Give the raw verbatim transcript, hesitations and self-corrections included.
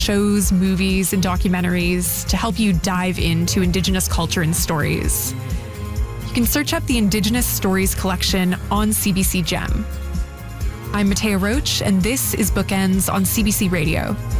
shows, movies, and documentaries to help you dive into Indigenous culture and stories. You can search up the Indigenous Stories collection on C B C Gem. I'm Matea Roach, and this is Bookends on C B C Radio.